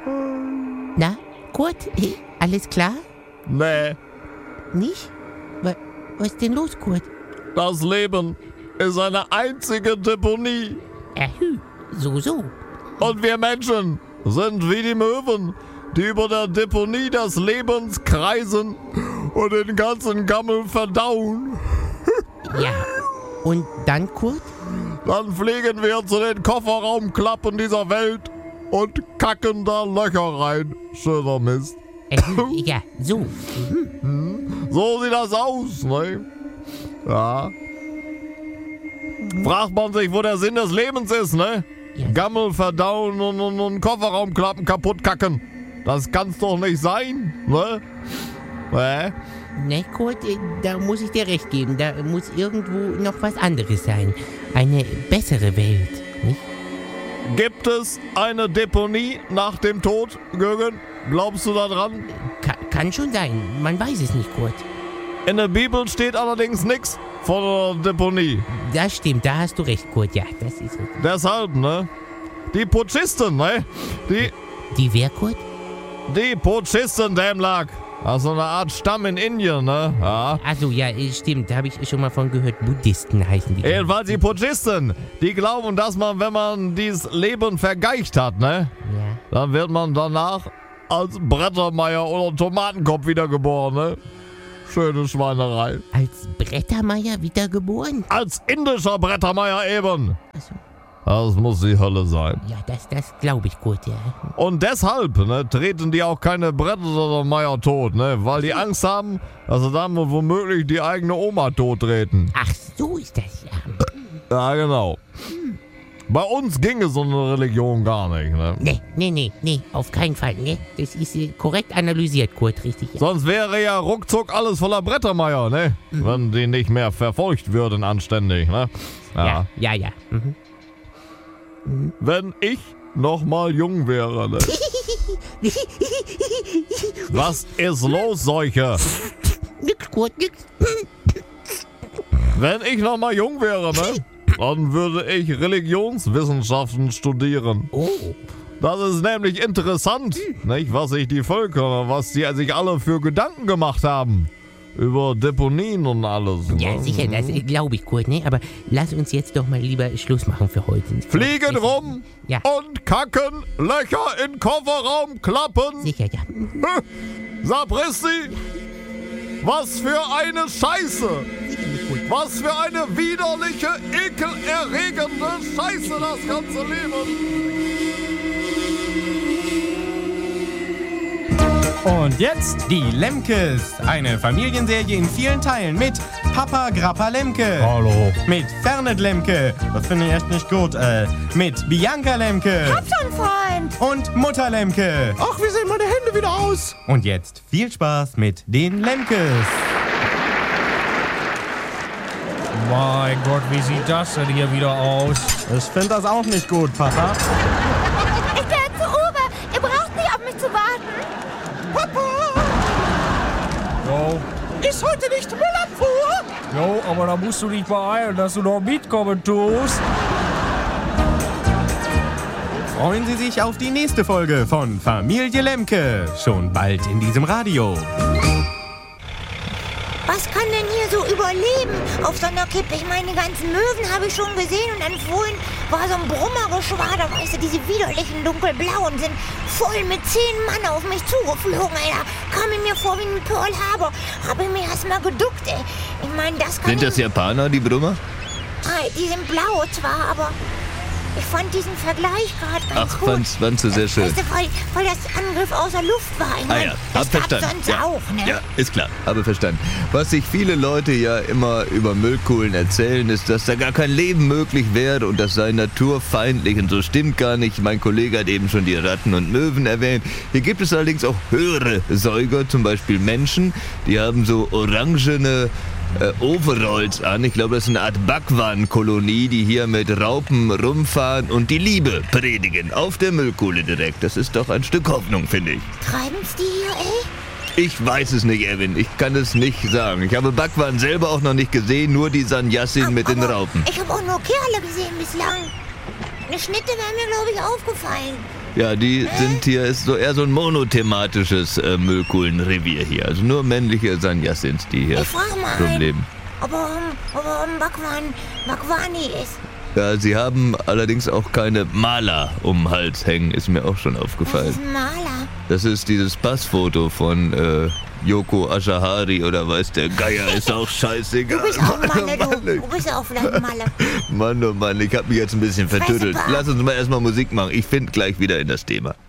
Na, Kurt, alles klar? Nee, Nicht? Was ist denn los, Kurt? das Leben ist eine einzige Deponie. So. Und wir Menschen sind wie die Möwen, die über der Deponie des Lebens kreisen und den ganzen Gammel verdauen. Ja. Und dann, Kurt? Dann fliegen wir zu den Kofferraumklappen dieser Welt und kacken da Löcher rein. Schöner Mist. Ja, so. So sieht das aus, ne? Ja. Fragt man sich, wo der Sinn des Lebens ist, ne? Ja. Gammel verdauen und Kofferraumklappen kaputt kacken. Das kann's doch nicht sein, ne? Ne, Kurt, da muss ich dir recht geben. Da muss irgendwo noch was anderes sein. Eine bessere Welt, nicht? Gibt es eine Deponie nach dem Tod, Jürgen? Glaubst du da dran? Kann schon sein. Man weiß es nicht, Kurt. In der Bibel steht allerdings nichts von einer Deponie. Das stimmt, da hast du recht, Kurt. Ja, das ist richtig. Deshalb, ne? Die Putschisten, ne? Die wer, Kurt? Die Putschisten, Dämlack. Das ist so eine Art Stamm in Indien, ne? Ja. Also ja, stimmt, da habe ich schon mal von gehört. Buddhisten heißen die. Jedenfalls die Putschisten, die glauben, dass man, wenn man dieses Leben vergeicht hat, ne? Ja. Dann wird man danach als Brettermeier oder Tomatenkopf wiedergeboren, ne? Schöne Schweinerei. Als Brettermeier wiedergeboren? Als indischer Brettermeier eben. Achso. Das muss die Hölle sein. Ja, das glaube ich, Kurt, ja. Und deshalb, ne, treten die auch keine Brettermeier tot, ne? Weil die Angst haben, dass sie dann womöglich die eigene Oma tot treten. Ach, so ist das, ja. Ja, genau. Bei uns ginge so eine Religion gar nicht, ne? Nee, auf keinen Fall, ne? Das ist korrekt analysiert, Kurt, richtig. Ja. Sonst wäre ja ruckzuck alles voller Brettermeier, ne? Wenn die nicht mehr verfolgt würden anständig, ne? Ja. Wenn ich noch mal jung wäre, ne? Was ist los, Seuche? Nix, Kurt, nix. Wenn ich noch mal jung wäre, ne? Dann würde ich Religionswissenschaften studieren. Oh. Das ist nämlich interessant, nicht? Was sich die Völker, was die sich alle für Gedanken gemacht haben. Über Deponien und alles. Ja, ne? sicher, das glaube ich, Kurt, ne? Aber lass uns jetzt doch mal lieber Schluss machen für heute. Fliegen rum Ja. und kacken, Löcher in Kofferraumklappen. Sicher, ja. Sapristi, was für eine Scheiße. Was für eine widerliche, ekelerregende Scheiße das ganze Leben. Und jetzt die Lemkes. Eine Familienserie in vielen Teilen mit Papa Grappa Lemke. Hallo. Mit Fernet Lemke. Das finde ich echt nicht gut. Mit Bianca Lemke. Hab schon, Freund. Und Mutter Lemke. Ach, wie sehen meine Hände wieder aus? Und jetzt viel Spaß mit den Lemkes. Mein Gott, wie sieht das denn hier wieder aus? Ich finde das auch nicht gut, Papa. Ich gehe zu Uwe. Ihr braucht nicht auf mich zu warten. Jo, Ist heute nicht Müllabfuhr? jo, aber da musst du dich beeilen, dass du noch mitkommen tust. Freuen Sie sich auf die nächste Folge von Familie Lemke. Schon bald in diesem Radio. Was kann denn hier so überleben auf so einer Kippe? Ich meine, die ganzen Möwen habe ich schon gesehen und dann vorhin war so ein Brummergeschwader, weißt du, diese widerlichen dunkelblauen sind voll mit 10 Mann auf mich zugeflogen, ey. Da kam ich mir vor wie ein Pearl Harbor. Habe ich mir erstmal geduckt, ey. Ich meine, das kann... Sind das Japaner, die Brummer? Die sind blau zwar, aber ich fand diesen Vergleich gerade ganz Ach, gut. fandst du sehr schön. Weißt du, weil das Angriff außer Luft war. Ich meine, Ja, das hab gab's verstanden. sonst Ja. auch, ne? Ja, ist klar, habe verstanden. Was sich viele Leute ja immer über Müllkuhlen erzählen, ist, dass da gar kein Leben möglich wäre und das sei naturfeindlich und so stimmt gar nicht. Mein Kollege hat eben schon die Ratten und Möwen erwähnt. Hier gibt es allerdings auch höhere Säuger, zum Beispiel Menschen, die haben so orangene Overalls an. Ich glaube, das ist eine Art Bhagwan-Kolonie, die hier mit Raupen rumfahren und die Liebe predigen. Auf der Müllkuhle direkt. Das ist doch ein Stück Hoffnung, finde ich. Treiben's die hier, ey? Ich weiß es nicht, Erwin. Ich kann es nicht sagen. Ich habe Bhagwan selber auch noch nicht gesehen, nur die Sannyasin mit den Aber Raupen. Ich habe auch nur Kerle gesehen bislang. Eine Schnitte wäre mir, glaube ich, aufgefallen. Ja, die sind hier, ist so eher so ein monothematisches Müllkuhlenrevier hier. Also nur männliche Sanyasins, die hier Ich frage mal rumleben. ob Bakwani ist. Ja, sie haben allerdings auch keine Maler um den Hals hängen, ist mir auch schon Das aufgefallen. ist ein Maler. Das ist dieses Passfoto von Yoko Ashahari oder weiß der Geier, ist auch scheißegal. Du bist auch ein Maler, Mann, du. Du bist auch vielleicht ein Maler. Mann, oh Mann, ich hab mich jetzt ein bisschen vertüttelt. Fresse, Lass uns mal erstmal Musik machen. Ich finde gleich wieder in das Thema.